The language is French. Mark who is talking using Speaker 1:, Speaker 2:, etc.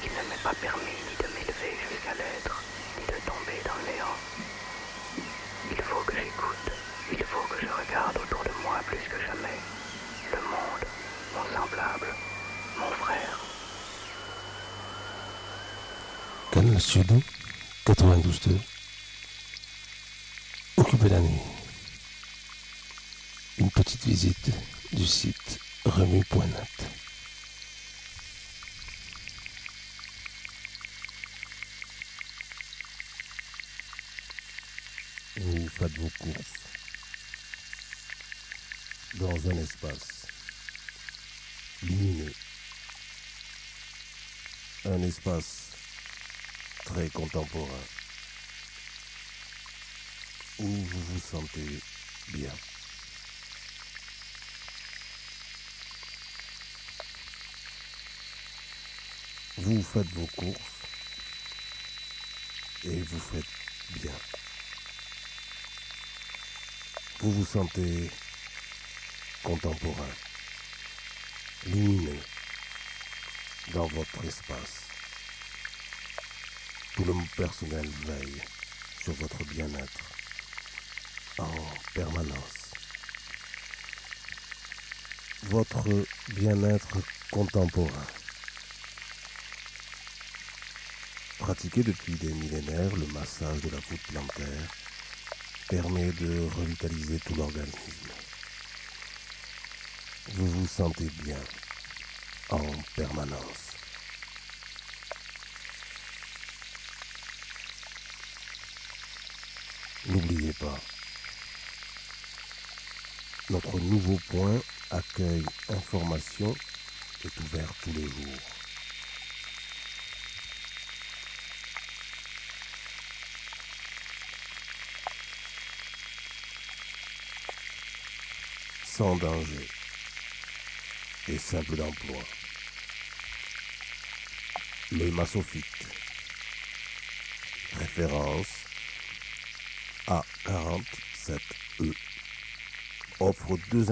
Speaker 1: qu'il ne m'est pas permis ni de m'élever jusqu'à l'être, ni de tomber dans le néant. Il faut que j'écoute, il faut que je regarde autour de moi plus que jamais le monde, mon semblable, mon frère.
Speaker 2: Canal Sud 92.2. Occupez la nuit. Une petite visite du site remu.net. Vous faites vos courses dans un espace lumineux, un espace très contemporain où vous vous sentez bien. Vous faites vos courses et vous faites bien. Vous vous sentez contemporain, lumineux dans votre espace. Tout le personnel veille sur votre bien-être en permanence. Votre bien-être contemporain. Pratiqué depuis des millénaires, le massage de la voûte plantaire permet de revitaliser tout l'organisme. Vous vous sentez bien en permanence. N'oubliez pas, notre nouveau point accueil information est ouvert tous les jours. Sans danger et simple d'emploi. Le Massofit. Référence A47E. Offre 2